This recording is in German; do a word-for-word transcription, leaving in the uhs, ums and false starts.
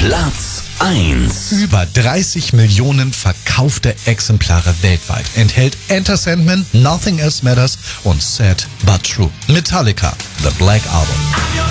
Platz eins. Über dreißig Millionen verkaufte Exemplare weltweit enthält Enter Sandman, Nothing Else Matters und Sad But True. Metallica, The Black Album.